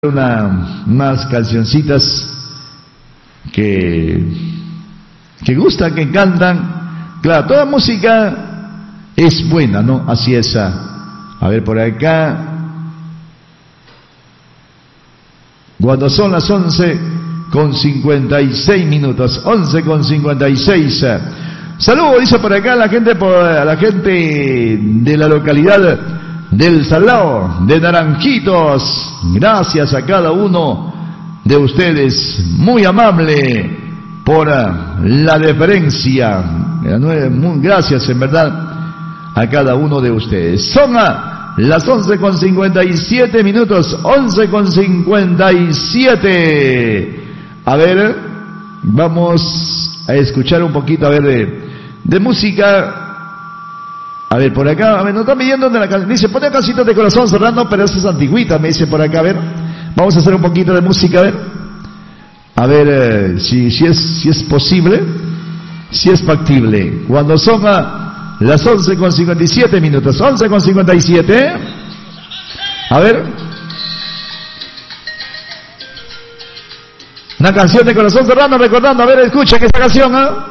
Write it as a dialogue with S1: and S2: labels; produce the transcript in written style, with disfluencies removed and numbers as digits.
S1: unas cancioncitas que gustan, que encantan. Claro, toda música es buena, ¿no? Así es. A ver por acá. Cuando son las 11:56, 11:56. Saludos, dice por acá la gente de la localidad del Salao, de Naranjitos. Gracias a cada uno de ustedes, muy amable por la deferencia. Gracias en verdad a cada uno de ustedes. Son las 11:57, 11:57. A ver, vamos a escuchar un poquito, a ver, de música. A ver, por acá, a ver, nos están pidiendo de la canción. Dice, pone Casitas de Corazón Serrano, pero esa es antigüita, me dice por acá, a ver. Vamos a hacer un poquito de música, a ver. A ver si es posible, si es factible. Cuando son las 11:57, 11:57. A ver. Una canción de Corazón Serrano, recordando, a ver, escuchen esta canción,